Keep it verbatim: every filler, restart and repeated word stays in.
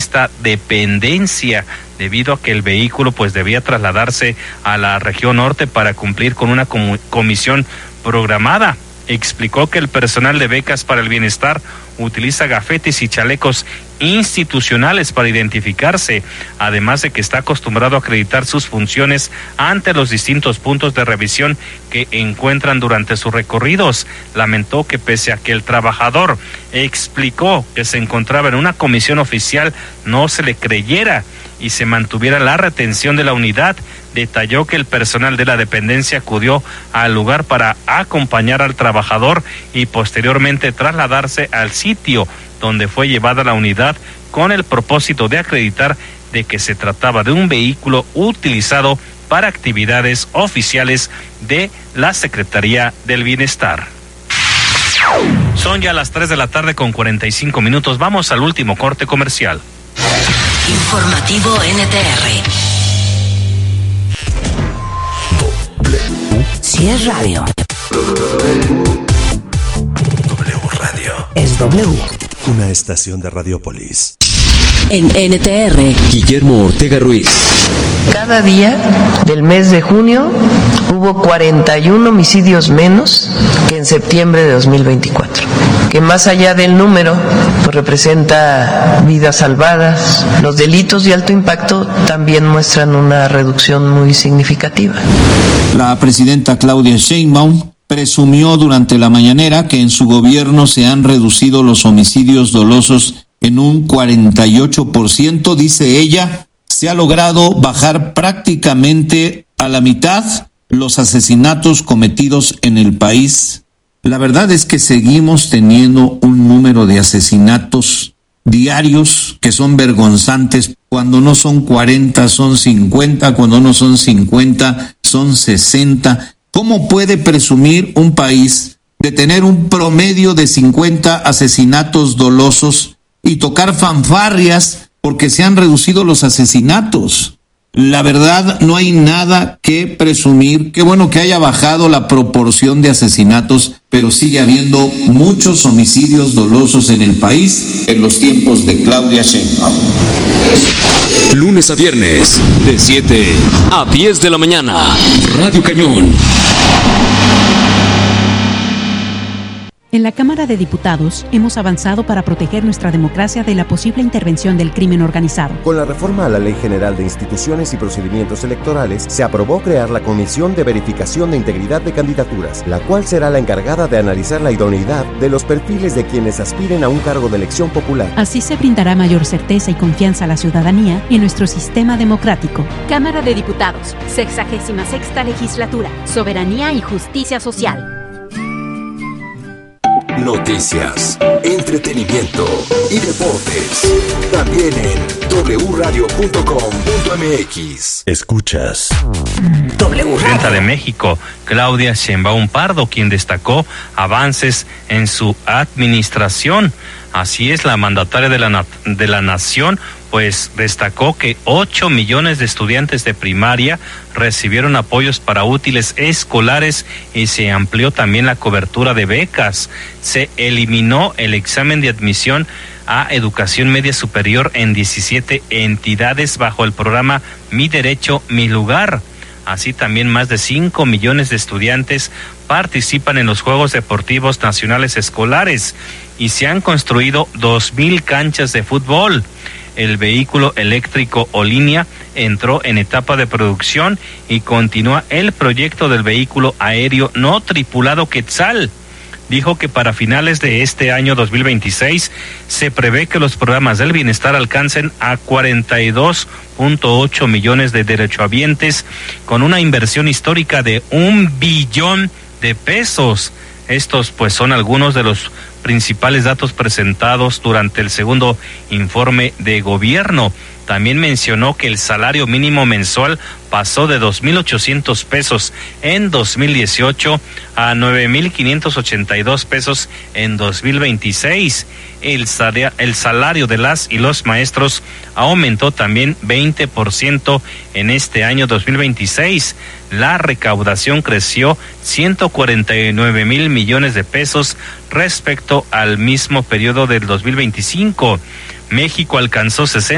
esta dependencia, debido a que el vehículo pues debía trasladarse a la región norte para cumplir con una com- comisión programada. Explicó que el personal de Becas para el Bienestar utiliza gafetes y chalecos institucionales para identificarse, además de que está acostumbrado a acreditar sus funciones ante los distintos puntos de revisión que encuentran durante sus recorridos. Lamentó que pese a que el trabajador explicó que se encontraba en una comisión oficial, no se le creyera y se mantuviera la retención de la unidad. Detalló que el personal de la dependencia acudió al lugar para acompañar al trabajador y posteriormente trasladarse al sitio donde fue llevada la unidad con el propósito de acreditar de que se trataba de un vehículo utilizado para actividades oficiales de la Secretaría del Bienestar. Son ya las tres de la tarde con cuarenta y cinco minutos. Vamos al último corte comercial. Informativo N T R. Si es radio, W Radio. es W. Una estación de Radiopolis. En N T R. Guillermo Ortega Ruiz. Cada día del mes de junio hubo cuarenta y uno homicidios menos que en septiembre de dos mil veinticuatro, que más allá del número pues representa vidas salvadas. Los delitos de alto impacto también muestran una reducción muy significativa. La presidenta Claudia Sheinbaum presumió durante la mañanera que en su gobierno se han reducido los homicidios dolosos en un cuarenta y ocho por ciento, dice ella. Se ha logrado bajar prácticamente a la mitad los asesinatos cometidos en el país. La verdad es que seguimos teniendo un número de asesinatos diarios que son vergonzantes. Cuando no son cuarenta, son cincuenta, cuando no son cincuenta, son sesenta. ¿Cómo puede presumir un país de tener un promedio de cincuenta asesinatos dolosos y tocar fanfarrias porque se han reducido los asesinatos? La verdad, no hay nada que presumir. Qué bueno que haya bajado la proporción de asesinatos, pero sigue habiendo muchos homicidios dolosos en el país en los tiempos de Claudia Sheinbaum. Lunes a viernes, de siete a diez de la mañana. Radio Cañón. En la Cámara de Diputados hemos avanzado para proteger nuestra democracia de la posible intervención del crimen organizado. Con la reforma a la Ley General de Instituciones y Procedimientos Electorales, se aprobó crear la Comisión de Verificación de Integridad de Candidaturas, la cual será la encargada de analizar la idoneidad de los perfiles de quienes aspiren a un cargo de elección popular. Así se brindará mayor certeza y confianza a la ciudadanía en nuestro sistema democrático. Cámara de Diputados, sexagésima sexta legislatura, soberanía y justicia social. Noticias, entretenimiento y deportes. También en doble u radio punto com punto m x. Escuchas W Radio. Presidenta de México, Claudia Sheinbaum Pardo, quien destacó avances en su administración. Así es, la mandataria de la, de la nación pues destacó que ocho millones de estudiantes de primaria recibieron apoyos para útiles escolares y se amplió también la cobertura de becas. Se eliminó el examen de admisión a educación media superior en diecisiete entidades bajo el programa Mi Derecho, Mi Lugar. Así también más de cinco millones de estudiantes participan en los Juegos Deportivos Nacionales Escolares y se han construido dos mil canchas de fútbol. El vehículo eléctrico o línea entró en etapa de producción y continúa el proyecto del vehículo aéreo no tripulado Quetzal. Dijo que para finales de este año dos mil veintiséis se prevé que los programas del bienestar alcancen a cuarenta y dos punto ocho millones de derechohabientes con una inversión histórica de un billón de pesos. Estos pues son algunos de los principales datos presentados durante el segundo informe de gobierno. También mencionó que el salario mínimo mensual pasó de dos mil ochocientos pesos en dos mil dieciocho a nueve mil quinientos ochenta y dos pesos en dos mil veintiséis. El salario, el salario de las y los maestros aumentó también veinte por ciento en este año dos mil veintiséis. La recaudación creció ciento cuarenta y nueve mil millones de pesos respecto al mismo periodo del dos mil veinticinco. México alcanzó sesenta